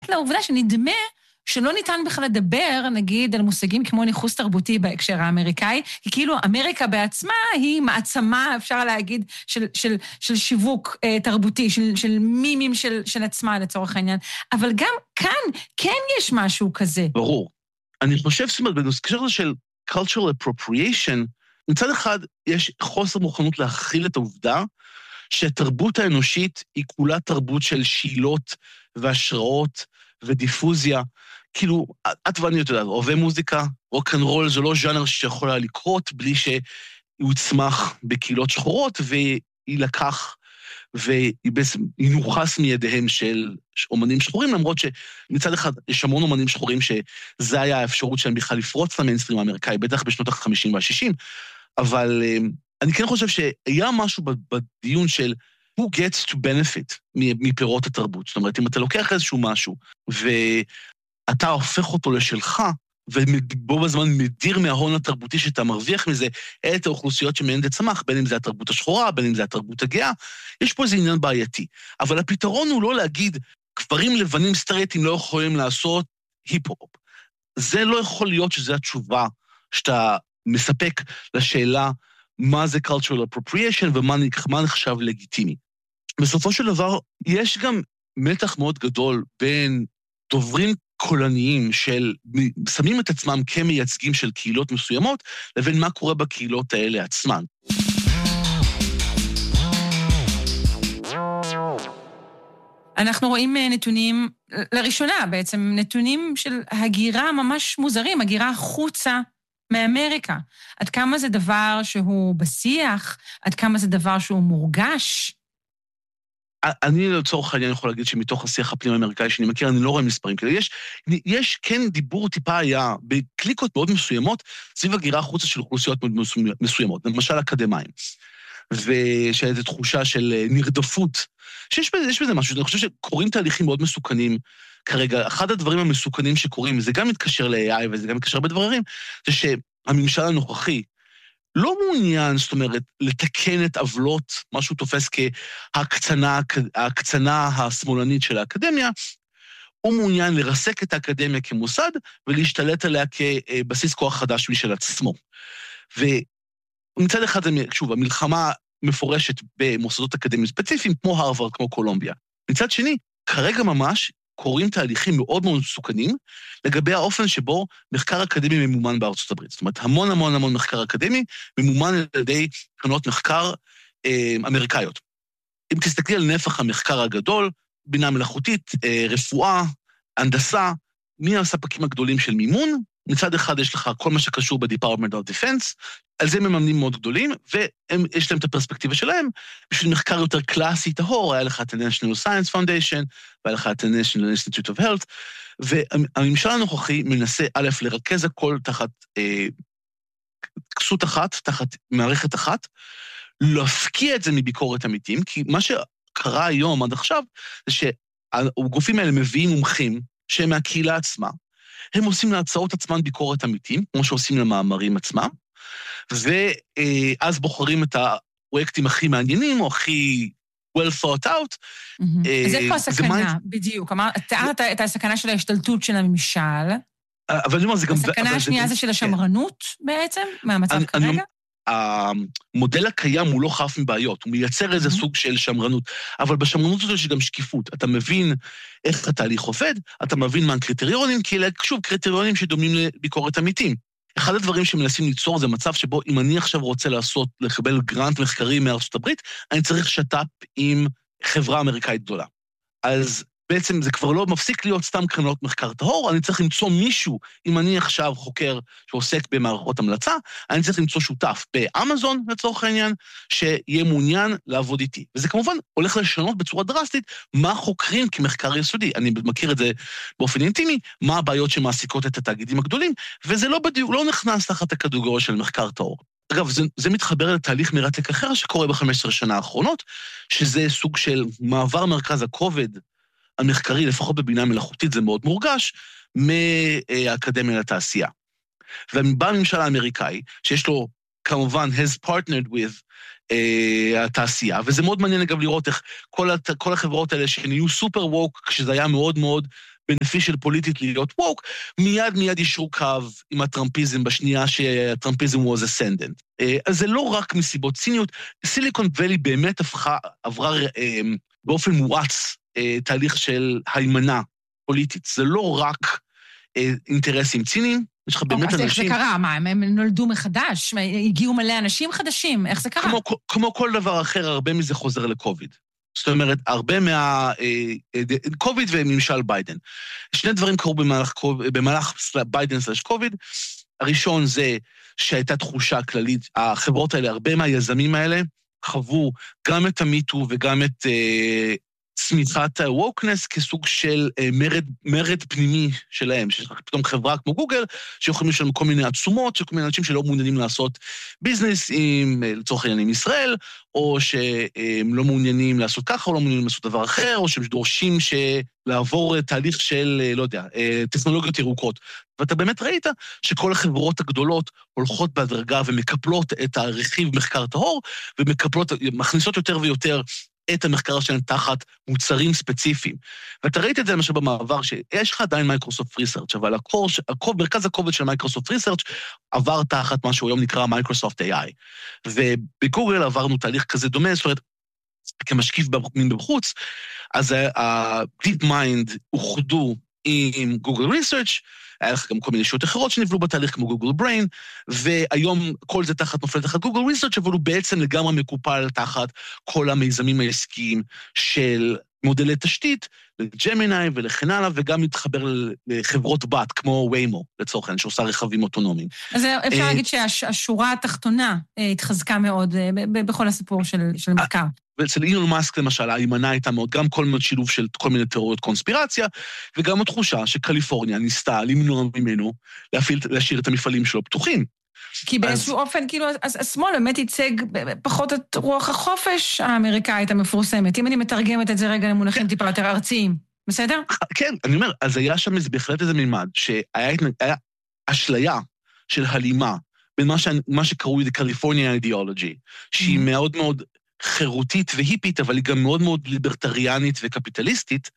לעובדה שנדמה שלא ניתן בכלל לדבר, נגיד, על מושגים כמו ניחוס תרבותי בהקשר האמריקאי, כי כאילו אמריקה בעצמה היא מעצמה, אפשר להגיד, של שיווק תרבותי, של מימים של עצמה לצורך העניין. אבל גם כאן כן יש משהו כזה. ברור. אני חושב, זאת אומרת, בנושא של cultural appropriation, מצד אחד יש חוסר מוכנות להכיל את העובדה, שהתרבות האנושית היא כולה תרבות של שאלות והשראות ודיפוזיה. כאילו, את ואני יודעת, אוהבי מוזיקה, רוק-אנד-רול זה לא ז'אנר שיכולה לקרות בלי שהוא יצמח בקהילות שחורות, וילקח וינוחס מידיהם של אומנים שחורים, למרות שמצד אחד יש המון אומנים שחורים שזה היה האפשרות שלהם בכלל לפרוץ למיינסטרים האמריקאי, בטח בשנות ה-50 וה-60, אבל אני כן חושב שהיה משהו בדיון של who gets to benefit מפירות התרבות. זאת אומרת, אם אתה לוקח איזשהו משהו, ואתה הופך אותו לשלך, ובו בזמן מדיר מההון התרבותי שאתה מרוויח מזה, את האוכלוסיות שמהן זה צמח, בין אם זה התרבות השחורה, בין אם זה התרבות הגאה, יש פה איזה עניין בעייתי. אבל הפתרון הוא לא להגיד, גברים לבנים סטרייטים לא יכולים לעשות היפ-הופ. זה לא יכול להיות שזו התשובה שאתה מספק לשאלה מה זה cultural appropriation ומה נחשב לגיטימי. בסופו של דבר, יש גם מתח מאוד גדול בין דוברים קולניים שמים את עצמם כמייצגים של קהילות מסוימות, לבין מה קורה בקהילות האלה עצמן. אנחנו רואים נתונים, לראשונה בעצם, נתונים של הגירה ממש מוזרים, הגירה חוצה מאמריקה. עד כמה זה דבר שהוא בשיח, עד כמה זה דבר שהוא מורגש. אני לצורך העניין יכול להגיד שמתוך השיח הפנים האמריקאי שאני מכיר, אני לא רואה מספרים כאלה. יש כן דיבור טיפה היה בקליקות מאוד מסוימות, סביב הגירה החוצה של אוכלוסיות מאוד מסוימות, למשל אקדמיים. ושאיזו תחושה של נרדפות, שיש בזה משהו, אני חושב שקורים תהליכים מאוד מסוכנים כרגע. אחד הדברים המסוכנים שקורים, זה גם מתקשר ל-AI וזה גם מתקשר בדברים, זה שהממשל הנוכחי לא מעוניין, זאת אומרת, לתקן את עוולות, משהו תופס כהקצנה השמאלנית של האקדמיה, הוא מעוניין לרסק את האקדמיה כמוסד, ולהשתלט עליה כבסיס כוח חדש משל עצמו. ומצד אחד, שוב, המלחמה מפורשת במוסדות אקדמיים ספציפיים, כמו הרווארד, כמו קולומביה. מצד שני, כרגע ממש קורים תהליכים מאוד מאוד מסוכנים, לגבי האופן שבו מחקר אקדמי ממומן בארצות הברית. זאת אומרת, המון המון המון מחקר אקדמי ממומן על ידי קרנות מחקר אמריקאיות. אם תסתכלי על נפח המחקר הגדול, בינה מלאכותית, רפואה, הנדסה, מי הספקים הגדולים של מימון? מצד אחד יש לך כל מה שקשור ב-Department of Defense, על זה מממנים מאוד גדולים, ויש להם את הפרספקטיבה שלהם, בשביל מחקר יותר קלאסי טהור, היה לך את ה-National Science Foundation, והיה לך את ה-National Institute of Health, והממשל הנוכחי מנסה א' לרכז הכל תחת כסות אחת, תחת מערכת אחת, להפקיע את זה מביקורת עמיתים, כי מה שקרה היום עד עכשיו, זה שהגופים האלה מביאים מומחים, שהם מהקהילה עצמה, הם עושים להצעות עצמן ביקורת עמיתים, כמו שעושים למאמרים עצמם, ואז בוחרים את הפרויקטים הכי מעניינים, או הכי well thought out. אז איפה הסכנה, בדיוק? תיארת את הסכנה של ההשתלטות של הממשל, אבל אני אומר, זה גם... הסכנה השנייה זה של השמרנות בעצם, מהמצב כרגע? המודל הקיים הוא לא חף מבעיות, הוא מייצר איזה סוג של שמרנות, אבל בשמרנות הזאת יש גם שקיפות. אתה מבין איך התהליך עובד, אתה מבין מה הקריטריונים, כי אלה, שוב, קריטריונים שדומים לביקורת עמיתים. אחד הדברים שמנסים ליצור זה מצב שבו אם אני עכשיו רוצה לקבל גרנט מחקרי מארצות הברית, אני צריך שת"פ עם חברה אמריקאית גדולה. אז בעצם זה כבר לא מפסיק להיות סתם קרנות מחקר טהור, אני צריך למצוא מישהו, אם אני עכשיו חוקר שעוסק במערכות המלצה, אני צריך למצוא שותף באמזון, לצורך העניין, שיהיה מעוניין לעבוד איתי. וזה כמובן הולך לשנות בצורה דרסטית, מה חוקרים כמחקר יסודי. אני מכיר את זה באופן אינטימי, מה הבעיות שמעסיקות את התאגידים הגדולים, וזה לא בדיוק, לא נכנס תחת הקטגוריה של מחקר טהור. אגב, זה מתחבר לתהליך מרתק אחר שקורה ב-15 שנה האחרונות, שזה סוג של מעבר מרכז הכובד המחקרי, לפחות בבינה מלאכותית, זה מאוד מורגש, מהאקדמיה לתעשייה. ובא הממשל האמריקאי, שיש לו כמובן has partnered with התעשייה, וזה מאוד מעניין אגב לראות איך כל החברות האלה שנהיו סופר ווק, כשזה היה מאוד מאוד beneficial פוליטית להיות ווק, מיד ישרו קו עם הטראמפיזם בשנייה שהטראמפיזם was ascendant. אז זה לא רק מסיבות ציניות, סיליקון ואלי באמת עברה באופן מואץ תהליך של הימנה פוליטית. זה לא רק אינטרסים ציניים, יש לך באמת אנשים... אז איך זה קרה? מה, הם נולדו מחדש? הגיעו מלא אנשים חדשים? איך זה קרה? כמו כל דבר אחר, הרבה מזה חוזר לקוביד. זאת אומרת, הרבה קוביד וממשל ביידן. שני דברים קרו במהלך ביידן/קוביד. הראשון זה שהייתה תחושה כללית, החברות האלה, הרבה מהיזמים האלה, חוו גם את המיטו וגם את צמיחת הווקנס כסוג של מרד פנימי שלהם, שיש לך פתאום חברה כמו גוגל, שיכולים לשלם כל מיני עצומות, של כל מיני אנשים שלא מעוניינים לעשות ביזנס לצורך העניין עם ישראל, או שהם לא מעוניינים לעשות ככה, או לא מעוניינים לעשות דבר אחר, או שהם דורשים לעבור תהליך של, לא יודע, טכנולוגיות ירוקות. ואתה באמת ראית שכל החברות הגדולות הולכות בהדרגה ומקפלות את הרכיב מחקר טהור, ומכניסות יותר ויותר את המחקר שלהם תחת מוצרים ספציפיים. ואתה ראית את זה למשל במעבר שיש לך עדיין מייקרוסופט ריסרצ', אבל מרכז הכובד של מייקרוסופט ריסרצ' עבר תחת מה שהוא היום נקרא מייקרוסופט AI. ובגוגל עברנו תהליך כזה דומה, זאת אומרת, כמשקיף מבחוץ, אז ה-Deep Mind אוחדו עם גוגל ריסרצ', היה לך גם כל מיני שעות אחרות שנבלו בתהליך כמו גוגל בריין, והיום כל זה נופל תחת גוגל ריסרצ', אבל הוא בעצם לגמרי מקופל תחת כל המיזמים העסקיים של מודלי תשתית, לג'מיני ולכן הלאה, וגם מתחבר לחברות בת, כמו ויימו, לצורך העניין, שעושה רכבים אוטונומיים. אז אפשר להגיד שהשורה התחתונה התחזקה מאוד בכל הסיפור של מחקר. ואצל אילון מאסק למשל, ההימנה הייתה מאוד, גם כל מיני שילוב של כל מיני תיאוריות קונספירציה, וגם התחושה שקליפורניה ניסתה למנוע ממנו להשאיר את המפעלים שלו פתוחים. כי באיזשהו אופן, כאילו, השמאל באמת ייצג פחות את רוח החופש האמריקאית המפורסמת, אם אני מתרגמת את זה רגע למונחים טיפה יותר ארציים, בסדר? כן, אני אומר, אז היה שם בהחלט איזה מימד, שהיה אשליה של הלימה, בין מה שקראו קליפורניה אידיאולוגי, שהיא מאוד מאוד חירותית והיפית, אבל היא גם מאוד מאוד ליברטריאנית וקפיטליסטית,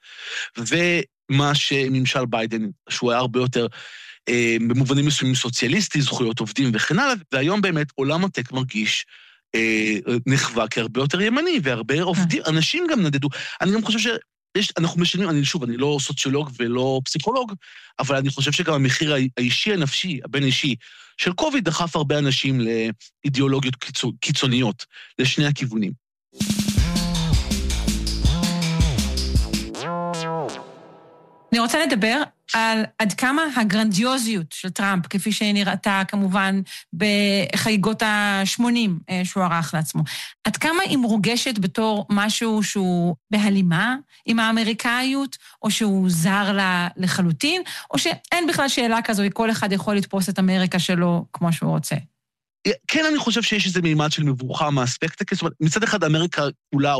ומה שממשל ביידן, שהוא היה הרבה יותר במובנים מסוימים סוציאליסטי, זכויות עובדים וכן הלאה, והיום באמת עולם הטק מרגיש נחווה כהרבה יותר ימני, והרבה עובדים, אנשים גם נדדו. אני גם חושב אנחנו משנים, אני לא סוציולוג ולא פסיכולוג, אבל אני חושב שגם המחיר האישי הנפשי, הבין אישי, של קוביד דחף הרבה אנשים לאידיאולוגיות קיצוניות, לשני הכיוונים. אני רוצה לדבר על עד כמה הגרנדיוזיות של טראמפ, כפי שהיא נראתה כמובן בחגיגות ה-80 שהוא ערך לעצמו, עד כמה היא מורגשת בתור משהו שהוא בהלימה עם האמריקאיות, או שהוא זר לה לחלוטין, או שאין בכלל שאלה כזו, כל אחד יכול לתפוס את אמריקה שלו כמו שהוא רוצה. כן, אני חושב שיש איזה מימד של מבוכה מהספקטקל, זאת אומרת, מצד אחד אמריקה כולה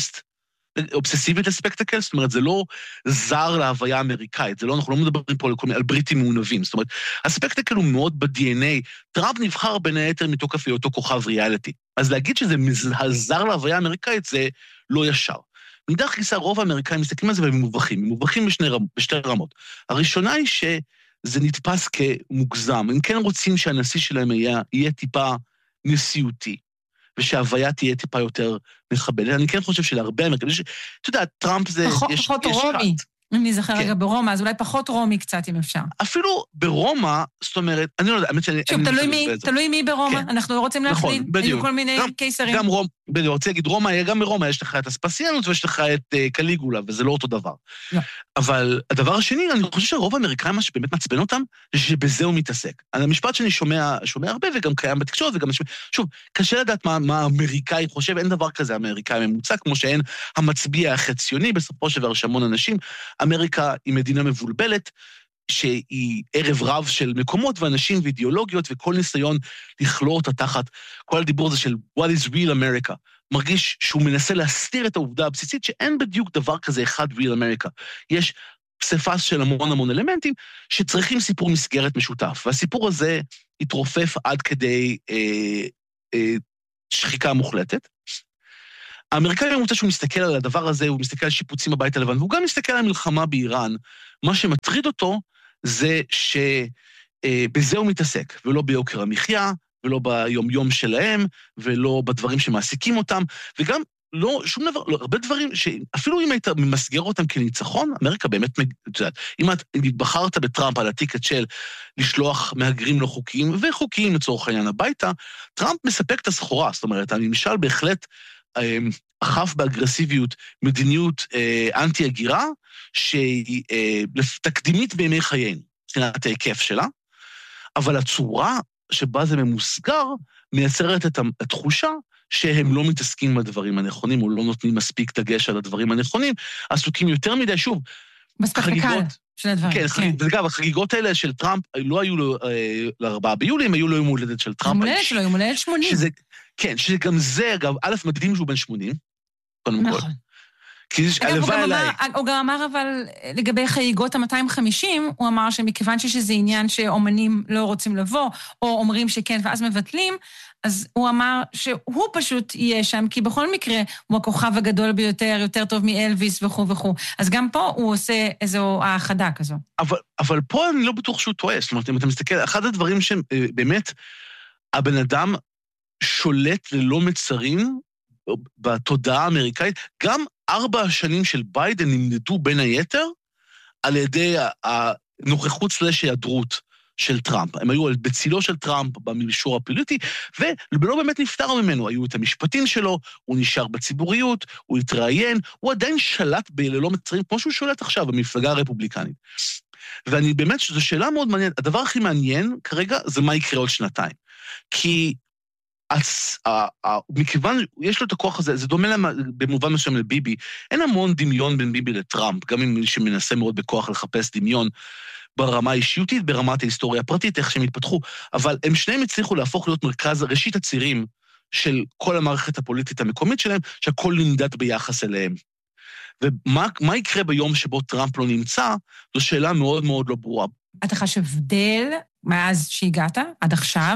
אובססיבית לספקטקל, זאת אומרת, זה לא זר להוויה האמריקאית, זה לא, אנחנו לא מדברים פה על בריטים מעונבים, זאת אומרת, הספקטקל הוא מאוד ב-DNA, טראמפ נבחר בין היתר מתוקף היותו כוכב ריאליטי, אז להגיד שזה זר להוויה האמריקאית, זה לא ישר. מאידך גיסא, רוב האמריקאים מסתכלים על זה והם מבוכים בשתי רמות. הראשונה היא שזה נתפס כמוגזם, הם כן רוצים שהנשיא שלהם יהיה טיפה נשיאותי, ושההוויה תהיה טיפה יותר מכבדת. אני כן חושב שלהרבה אמריקאים, אתה יודע, טראמפ זה... פחות רומי. אם נזכר רגע ברומא, אז אולי פחות רומי קצת, אם אפשר. אפילו ברומא, זאת אומרת, אני לא יודע, האמת שאני... שוב, תלוי מי ברומא, אנחנו לא רוצים להכליל, היו כל מיני קיסרים. גם רומא, אני רוצה להגיד רומא, גם ברומא יש לך את אספסיאנוס ויש לך את קליגולה, וזה לא אותו דבר. אבל הדבר השני, אני חושב שרוב האמריקאים, מה שבאמת מעצבן אותם, זה שבזה הוא מתעסק. המשפט שאני שומע הרבה, וגם קיים בתקשורת, וגם שוב, קשה לדעת מה האמריקאי חושב, אין דבר כזה אמריקאי ממוצע, כמו שאין המצביע החציוני, בסופו של דבר שהמון אנשים. אמריקה היא מדינה מבולבלת, שהיא ערב רב של מקומות ואנשים ואידיאולוגיות, וכל ניסיון לכלוא אותה תחת, כל הדיבור הזה של what is real America, מרגיש שהוא מנסה להסתיר את העובדה הבסיסית, שאין בדיוק דבר כזה אחד real America. יש פסיפס של המון אלמנטים, שצריכים סיפור מסגרת משותף, והסיפור הזה התרופף עד כדי שחיקה מוחלטת, האמריקאי ממוצע שהוא מסתכל על הדבר הזה, הוא מסתכל על שיפוצים בבית הלבן, והוא גם מסתכל על המלחמה באיראן. מה שמטריד אותו זה שבזה הוא מתעסק, ולא ביוקר המחיה, ולא ביום-יום שלהם, ולא בדברים שמעסיקים אותם, וגם לא, שום דבר, לא, הרבה דברים שאפילו אם היית ממסגר אותם כניצחון, אמריקה באמת, אם בחרת בטראמפ על הטיקט של לשלוח מהגרים לא חוקיים, וחוקיים לצורך העניין הביתה, טראמפ מספק את הסחורה, זאת אומרת, הממשל בהחלט אכף באגרסיביות מדיניות אנטי-הגירה, שהיא תקדימית בימי חיינו, מבחינת ההיקף שלה, אבל הצורה שבה זה ממוסגר, מייצרת את התחושה שהם לא מתעסקים בדברים הנכונים, או לא נותנים מספיק דגש על הדברים הנכונים, עסוקים יותר מדי, שוב, בספקטיקל של הדברים. כן, וגם, החגיגות האלה של טראמפ לא היו לו ל4 ביולי, הם היו לו יום הולדת של טראמפ. יום הולדת שלו, יום הולדת 80. כן, שגם זה, אגב, א' מדהים שהוא בן 80, קודם כל. נכון. אגב, הוא גם אמר, אבל לגבי חגיגות ה-250, הוא אמר שמכיוון שיש איזה עניין שאומנים לא רוצים לבוא, או אומרים שכן ואז מבטלים, אז הוא אמר שהוא פשוט יהיה שם, כי בכל מקרה הוא הכוכב הגדול ביותר, יותר טוב מאלוויס וכו' וכו'. אז גם פה הוא עושה איזו האחדה כזו. אבל פה אני לא בטוח שהוא טועה. זאת אומרת, אם אתה מסתכל, אחד הדברים שבאמת הבן אדם שולט ללא מצרים בתודעה האמריקאית, גם 4 השנים של ביידן נמדדו בין היתר על ידי הנוכחות סלש היעדרות של טראמפ. הם היו בצילו של טראמפ במישור הפוליטי, ולא באמת נפטר ממנו. היו את המשפטים שלו, הוא נשאר בציבוריות, הוא התראיין, הוא עדיין שלט בללא מצרים, כמו שהוא שולט עכשיו במפלגה הרפובליקנית. ואני באמת, זו שאלה מאוד מעניינת. הדבר הכי מעניין כרגע זה מה יקרה עוד 2. כי מכיוון, יש לו את הכוח הזה, זה דומה במובן מסוים לביבי, אין המון דמיון בין ביבי לטראמפ, גם אם מי שמנסה מאוד בכוח לחפש דמיון ברמה האישיותית, ברמת ההיסטוריה הפרטית, איך שהם התפתחו, אבל הם שניהם הצליחו להפוך להיות מרכז ראשית הצירים של כל המערכת הפוליטית המקומית שלהם, שהכל נמדד ביחס אליהם. ומה יקרה ביום שבו טראמפ לא נמצא, זו שאלה מאוד מאוד לא ברורה. אתה חושב הבדל מאז שהגעת, עד עכשיו,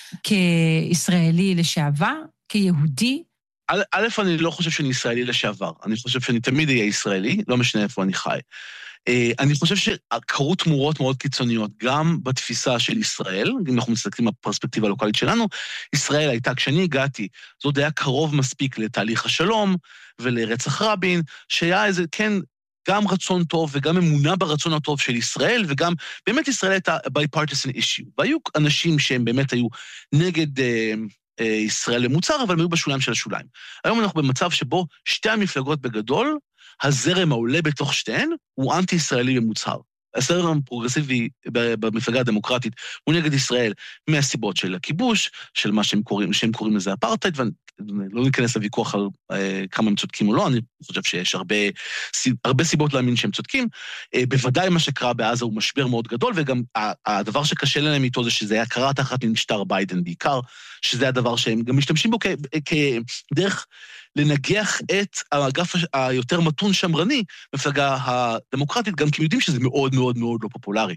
כישראלי לשעבר, כיהודי? א', אני לא חושב שאני ישראלי לשעבר. אני חושב שאני תמיד אהיה ישראלי, לא משנה איפה אני חי. אני חושב שקרו תמורות מאוד קיצוניות, גם בתפיסה של ישראל, אם אנחנו מסתכלים בפרספקטיבה הלוקלית שלנו, ישראל הייתה, כשאני הגעתי, זה עוד היה קרוב מספיק לתהליך השלום ולרצח רבין, שהיה איזה, כן, גם רצון טוב וגם אמונה ברצון הטוב של ישראל, וגם באמת ישראל הייתה bipartisan issue. והיו אנשים שהם באמת היו נגד ישראל למוצר, אבל הם היו בשוליים של השוליים. היום אנחנו במצב שבו שתי המפלגות בגדול, הזרם העולה בתוך שתיהן הוא אנטי-ישראלי במוצהר. הזרם הפרוגרסיבי במפלגה הדמוקרטית הוא נגד ישראל מהסיבות של הכיבוש, של מה שהם קוראים לזה אפרטהייד, ולא ניכנס לוויכוח על כמה הם צודקים או לא, אני חושב שיש הרבה סיבות להאמין שהם צודקים. בוודאי מה שקרה בעזה הוא משבר מאוד גדול, וגם הדבר שקשה להם איתו זה שזה היה קרה תחת משטר ביידן בעיקר, שזה הדבר שהם גם משתמשים בו כדרך לנגח את האגף היותר מתון שמרני, מפלגה הדמוקרטית, גם כי יודעים שזה מאוד מאוד מאוד לא פופולרי.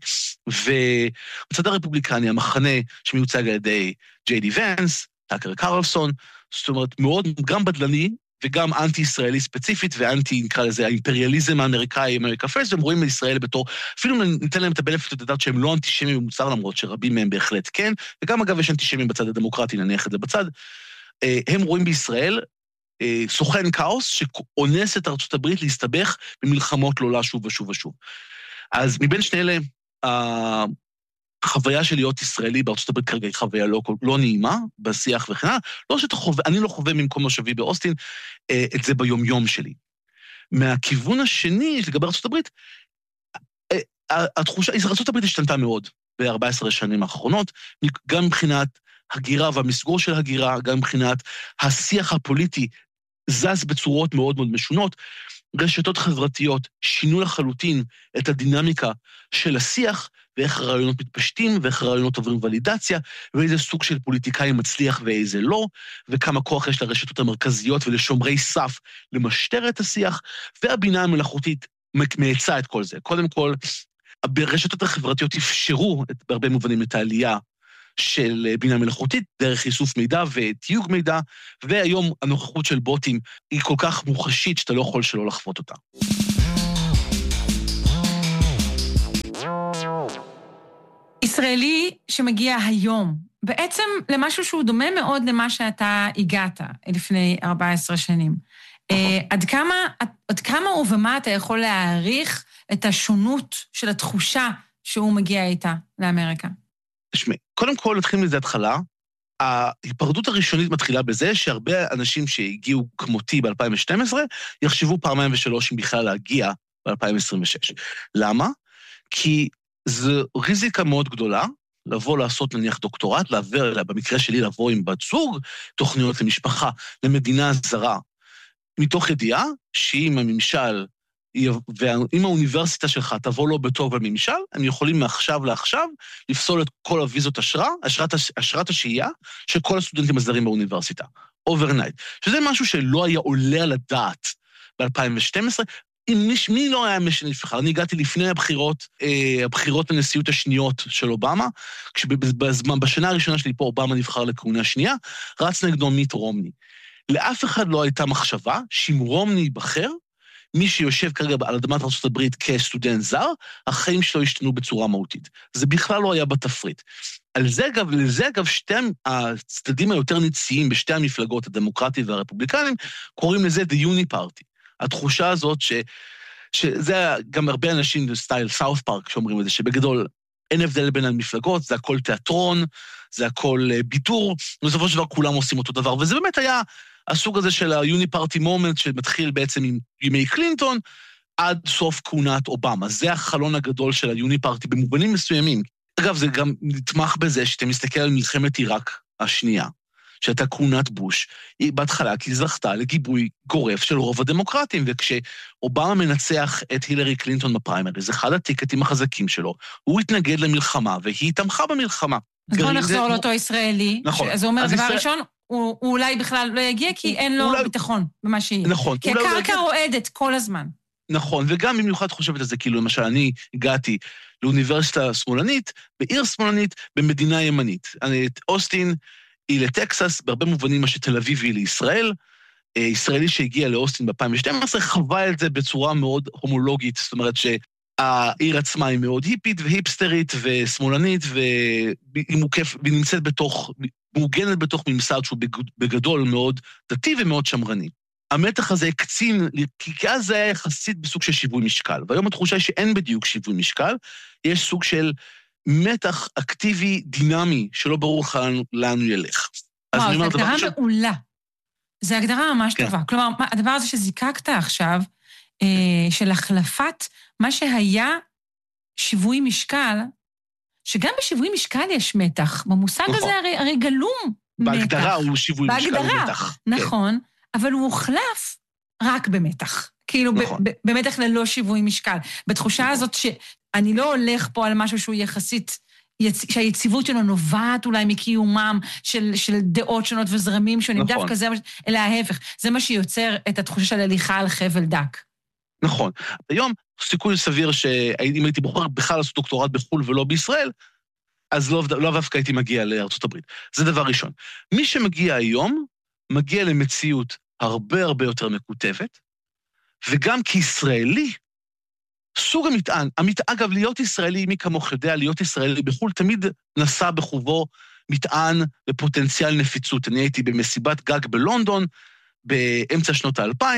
ובצד הרפובליקני, המחנה שמיוצג על ידי ג'יי די ונס, טאקר קרלסון, זאת אומרת, מאוד גם בדלני, וגם אנטי-ישראלי ספציפית, ואנטי, נקרא לזה, האימפריאליזם האמריקאי, אמריקה פרסט, והם רואים לישראל בתור, אפילו ניתן להם את הבנפיט לדעת שהם לא אנטישמים במוצר, למרות שרבים מהם בהחלט כן, וגם אגב יש אנטישמים בצד הדמוקרטי, נניח את זה בצד, הם רואים בישראל סוכן כאוס שאונס את ארצות הברית להסתבך במלחמות לא לה שוב ושוב ושוב. אז מבין שני אלה, החוויה של להיות ישראלי בארצות הברית כרגע היא חוויה לא נעימה, בשיח וכן הלאה, לא שאתה חווה, אני לא חווה ממקום מושבי באוסטין, את זה ביומיום שלי. מהכיוון השני, לגבי ארצות הברית, התחושה, ארצות הברית השתנתה מאוד ב-14 השנים האחרונות, גם מבחינת הגירה והמסגור של הגירה, גם מבחינת השיח הפוליטי, זז בצורות מאוד מאוד משונות, רשתות חברתיות שינו לחלוטין את הדינמיקה של השיח, ואיך הרעיונות מתפשטים, ואיך הרעיונות עוברים ולידציה, ואיזה סוג של פוליטיקאי מצליח ואיזה לא, וכמה כוח יש לרשתות המרכזיות ולשומרי סף למשטר את השיח, והבינה המלאכותית מעצה את כל זה. קודם כל, ברשתות החברתיות אפשרו בהרבה מובנים את העלייה של בינה מלאכותית, דרך איסוף מידע ותיוג מידע, והיום הנוכחות של בוטים היא כל כך מוחשית שאתה לא יכול שלא לחוות אותה. ישראלי שמגיע היום, בעצם למשהו שהוא דומה מאוד למה שאתה הגעת לפני 14 שנים. עד כמה ובמה אתה יכול להעריך את השונות של התחושה שהוא מגיע איתה לאמריקה? תשמעי, קודם כל נתחיל מזה התחלה, ההיפרדות הראשונית מתחילה בזה שהרבה אנשים שהגיעו כמותי ב-2012 יחשבו פעמיים ושלוש אם בכלל להגיע ב-2026. למה? כי זו ריזיקה מאוד גדולה, לבוא לעשות נניח דוקטורט, במקרה שלי לבוא עם בת זוג, תוכניות למשפחה, למדינה זרה, מתוך ידיעה שאם הממשל, ואם האוניברסיטה שלך תבוא לו בטוב בממשל, הם יכולים מעכשיו לעכשיו לפסול את כל הוויזות אשרת השהייה של כל הסטודנטים הזרים באוניברסיטה, אוברנייט. שזה משהו שלא היה עולה על הדעת ב-2012, מי לא היה משנה נבחר? אני הגעתי לפני הבחירות לנשיאות השניות של אובמה, בשנה הראשונה שלי פה אובמה נבחר לכהונה שנייה, רץ נגדו מיט רומני. לאף אחד לא הייתה מחשבה שאם רומני ייבחר, מי שיושב כרגע על אדמת ארצות הברית כסטודנט זר, החיים שלו השתנו בצורה מהותית. זה בכלל לא היה בתפריט. לזה אגב, שתי הצדדים היותר ניציים בשתי המפלגות, הדמוקרטיים והרפובליקנים, קוראים לזה The Uni Party. התחושה הזאת שזה גם הרבה אנשים בסטייל סאוף פארק שאומרים את זה, שבגדול אין הבדל בין המפלגות, זה הכל תיאטרון, זה הכל ביטור, בסופו של דבר כולם עושים אותו דבר, וזה באמת היה הסוג הזה של ה-Uni-Party Moment, שמתחיל בעצם עם ימי קלינטון, עד סוף כהונת אובמה. זה החלון הגדול של ה-Uni-Party במובנים מסוימים. אגב, זה גם נתמך בזה שאתה מסתכל על מלחמת עיראק השנייה, שהייתה כהונת בוש, היא בהתחלה כי זכתה לגיבוי גורף של רוב הדמוקרטים, וכשאובמה מנצח את הילרי קלינטון בפריימריז, אחד הטיקטים החזקים שלו, הוא התנגד למלחמה, והיא תמכה במלחמה. אז בוא נחזור לאותו ישראלי, נכון. אז הוא אומר, דבר ראשון, הוא אולי בכלל לא יגיע, כי אין לו ביטחון במה שיהיה. נכון. כי הקרקע רועדת כל הזמן. נכון, וגם במיוחד חושבת על זה, כאילו, למשל, אני הגעתי לאוניברסיטה שמאלנית, בעיר שמאלנית, במדינה ימנית. אוסטין היא לטקסס, בהרבה מובנים מה שתל אביב היא לישראל, ישראלי שהגיע לאוסטין ב-2012, חווה את זה בצורה מאוד הומולוגית, זאת אומרת שהעיר עצמה היא מאוד היפית והיפסטרית ושמאלנית, והיא נמצאת מעוגנת בתוך ממסד שהוא בגדול מאוד דתי ומאוד שמרני. המתח הזה הקצין, כי אז זה היה יחסית בסוג של שיווי משקל, והיום התחושה היא שאין בדיוק שיווי משקל, יש סוג של מתח אקטיבי דינמי, שלא ברור לאן הוא ילך. וואו, זו הגדרה מעולה. זו הגדרה ממש טובה. כלומר, הדבר הזה שזיקקת עכשיו, של החלפת מה שהיה שיווי משקל, שגם בשיווי משקל יש מתח. במושג הזה הרי גלום מתח. בהגדרה הוא שיווי משקל ומתח. נכון, אבל הוא הוחלף רק במתח. כאילו, במתח ללא שיווי משקל. בתחושה הזאת שאני לא הולך פה על משהו שהוא יחסית, שהיציבות שלו נובעת אולי מקיומם של דעות שונות וזרמים שונים, דווקא זה, אלא ההפך. זה מה שיוצר את התחושה של הליכה על חבל דק. נכון. היום סיכוי סביר שאם הייתי בוחר בכלל לעשות דוקטורט בחול ולא בישראל, אז לא דווקא הייתי מגיע לארצות הברית. זה דבר ראשון. מי שמגיע היום, מגיע למציאות הרבה הרבה יותר מקוטבת, וגם כישראלי, סוג המטען, אגב, להיות ישראלי, מי כמוך יודע, להיות ישראלי בחול, תמיד נסע בחובו מטען בפוטנציאל נפיצות. אני הייתי במסיבת גג בלונדון, באמצע שנות ה-2000,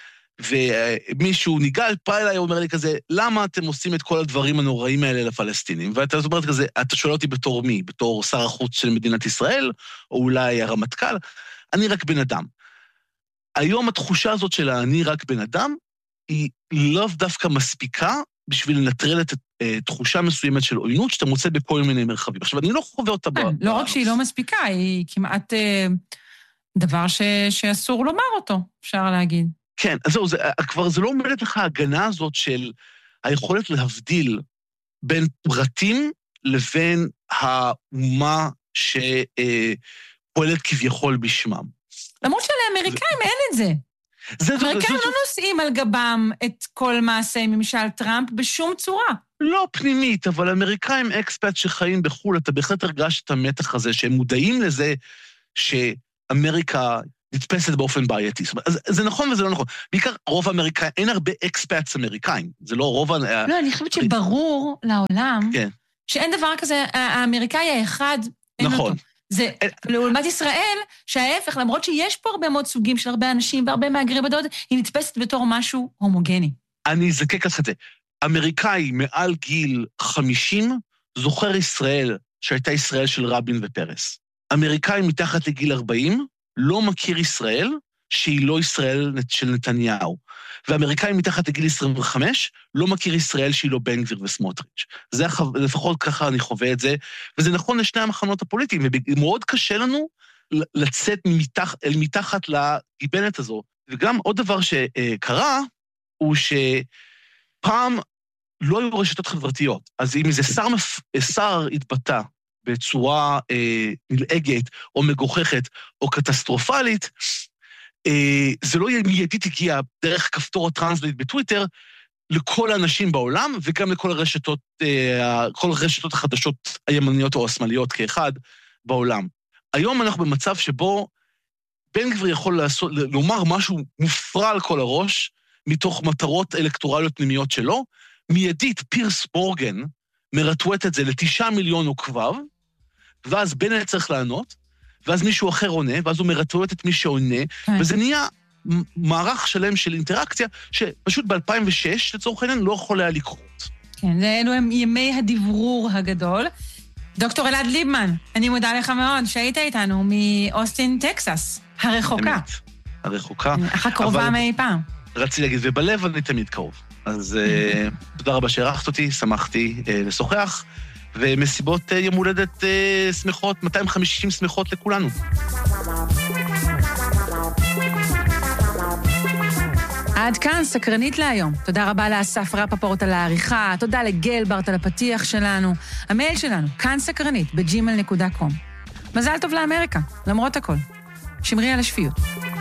ומישהו ניגל, בא אליי, אומר לי כזה, למה אתם עושים את כל הדברים הנוראים האלה לפלסטינים? ואתה אומרת כזה, אתה שואל אותי בתור מי? בתור שר החוץ של מדינת ישראל, או אולי הרמטכ"ל? אני רק בן אדם. היום התחושה הזאת של אני רק בן אדם, היא לא דווקא מספיקה בשביל לנטרל את תחושה מסוימת של עוינות, שאתה מוצא בכל מיני מרחבים. עכשיו, אני לא חווה אותה לא רק שהיא לא מספיקה, היא כמעט דבר שאסור לומר אותו, אפשר להגיד. כן, אז זהו, כבר זה לא עומדת לך ההגנה הזאת של היכולת להבדיל בין פרטים לבין האומה שפועלת כביכול בשמם. למרות שלאמריקאים אין את זה. אמריקאים לא נושאים על גבם את כל מעשי ממשל טראמפ בשום צורה. לא פנימית, אבל אמריקאים אקספט שחיים בחו"ל, אתה בהחלט הרגש את המתח הזה, שהם מודעים לזה שאמריקה נתפסת באופן בעייתי. זאת אומרת, זה נכון וזה לא נכון. בעיקר רוב האמריקאים, אין הרבה אקספטס אמריקאים. זה לא רוב... לא, אני חושבת שברור לעולם, כן. שאין דבר כזה, האמריקאי האחד, אין נכון. אותו. זה, לעומת ישראל, שההפך, למרות שיש פה הרבה מאוד סוגים של הרבה אנשים והרבה מהגרי בדוד, היא נתפסת בתור משהו הומוגני. אני אזקק לך את זה. אמריקאי מעל גיל 50 זוכר ישראל שהייתה ישראל של רבין ופרס. אמריקאי מתחת לגיל 40 לא מכיר ישראל שהיא לא ישראל של נתניהו. ואמריקאי מתחת לגיל 25 לא מכיר ישראל שהיא לא בן גביר וסמוטריץ'. זה לפחות ככה אני חווה את זה, וזה נכון לשני המחנות הפוליטיים, ומאוד קשה לנו לצאת מתחת לגיבנת הזו. וגם עוד דבר שקרה, הוא שפעם לא היו רשתות חברתיות, אז אם איזה שר התבטא בצורה נלעגת או מגוחכת או קטסטרופלית, זה לא מיידית הגיע דרך כפתור הטרנסלייט בטוויטר לכל האנשים בעולם, וגם לכל כל הרשתות החדשות הימניות או השמאליות כאחד בעולם. היום אנחנו במצב שבו בן גביר יכול לומר משהו מופרע על כל הראש, מתוך מטרות אלקטורליות פנימיות שלו, מיידית פירס מורגן מרטווט את זה ל9 מיליון עוקביו, ואז בנט צריך לענות, ואז מישהו אחר עונה, ואז הוא מרטווט את מי שעונה, וזה נהיה מערך שלם של אינטראקציה, שפשוט ב-2006, לצורך העניין, לא יכול היה לקרות. כן, אלו הם ימי הדברור הגדול. דוקטור אלעד ליבמן, אני מודה לך מאוד שהיית איתנו מאוסטין, טקסס, הרחוקה. אמת, הרחוקה. אך הקרובה מאי פעם. רציתי להגיד, ובלב אני תמיד קרוב. אז תודה רבה שערכת אותי, שמחתי לשוחח, ומסיבות יום הולדת שמחות, 250 שמחות לכולנו. עד כאן סקרנית להיום. תודה רבה לאסף רפפורט על העריכה, תודה לגלברט על הפתיח שלנו, המייל שלנו, כאן-סקרנית, ב@gmail.com. מזל טוב לאמריקה, למרות הכל. שמרי על השפיות.